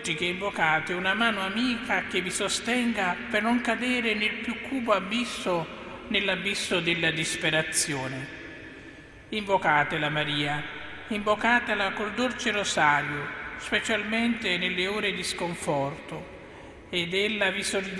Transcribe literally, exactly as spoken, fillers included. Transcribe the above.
tutti che invocate una mano amica che vi sostenga per non cadere nel più cupo abisso, nell'abisso della disperazione. Invocatela Maria, invocatela col dolce rosario, specialmente nelle ore di sconforto, ed ella vi